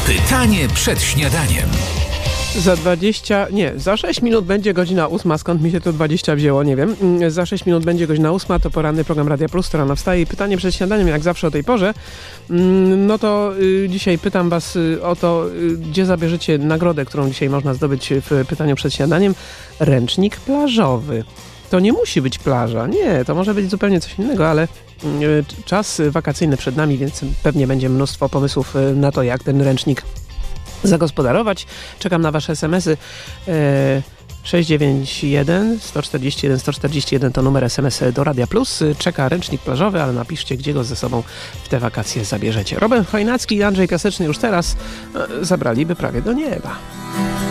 Pytanie przed śniadaniem. Za 6 minut będzie godzina 8. Skąd mi się to 20 wzięło, nie wiem. Za 6 minut będzie godzina 8. To poranny program Radia Plus, to rano wstaje. I pytanie przed śniadaniem, jak zawsze o tej porze. No to dzisiaj pytam was o to, gdzie zabierzecie nagrodę, którą dzisiaj można zdobyć w pytaniu przed śniadaniem. Ręcznik plażowy. To nie musi być plaża, nie, to może być zupełnie coś innego, ale czas wakacyjny przed nami, więc pewnie będzie mnóstwo pomysłów na to, jak ten ręcznik zagospodarować. Czekam na wasze SMS-y. 691 141 141 to numer SMS do Radia Plus. Czeka ręcznik plażowy, ale napiszcie, gdzie go ze sobą w te wakacje zabierzecie. Robert Chojnacki i Andrzej Piaseczny już teraz zabraliby prawie do nieba.